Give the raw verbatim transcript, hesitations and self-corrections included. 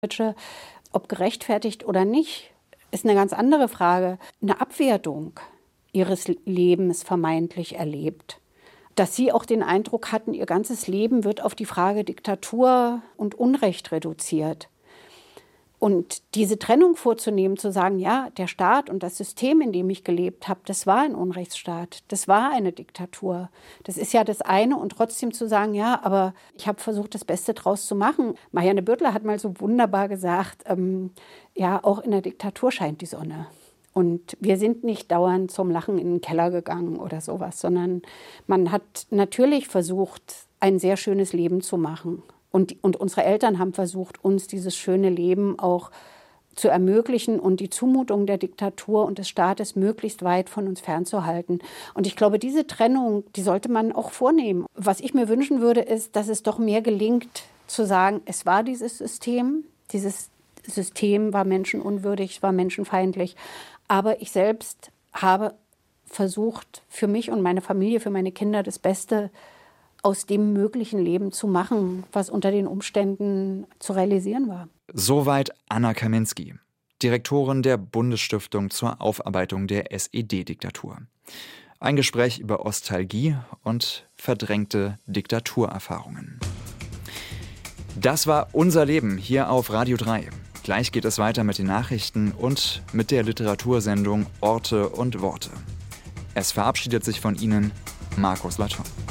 Ob gerechtfertigt oder nicht, ist eine ganz andere Frage. Eine Abwertung ihres Lebens vermeintlich erlebt. Dass sie auch den Eindruck hatten, ihr ganzes Leben wird auf die Frage Diktatur und Unrecht reduziert. Und diese Trennung vorzunehmen, zu sagen, ja, der Staat und das System, in dem ich gelebt habe, das war ein Unrechtsstaat, das war eine Diktatur. Das ist ja das eine. Und trotzdem zu sagen, ja, aber ich habe versucht, das Beste draus zu machen. Marianne Bürtler hat mal so wunderbar gesagt, ähm, ja, auch in der Diktatur scheint die Sonne. Und wir sind nicht dauernd zum Lachen in den Keller gegangen oder sowas, sondern man hat natürlich versucht, ein sehr schönes Leben zu machen. Und, und unsere Eltern haben versucht, uns dieses schöne Leben auch zu ermöglichen und die Zumutung der Diktatur und des Staates möglichst weit von uns fernzuhalten. Und ich glaube, diese Trennung, die sollte man auch vornehmen. Was ich mir wünschen würde, ist, dass es doch mehr gelingt, zu sagen, es war dieses System, dieses System war menschenunwürdig, war menschenfeindlich. Aber ich selbst habe versucht, für mich und meine Familie, für meine Kinder das Beste aus dem möglichen Leben zu machen, was unter den Umständen zu realisieren war. Soweit Anna Kaminski, Direktorin der Bundesstiftung zur Aufarbeitung der S E D-Diktatur. Ein Gespräch über Ostalgie und verdrängte Diktaturerfahrungen. Das war unser Leben hier auf Radio drei. Gleich geht es weiter mit den Nachrichten und mit der Literatursendung Orte und Worte. Es verabschiedet sich von Ihnen Markus Laton.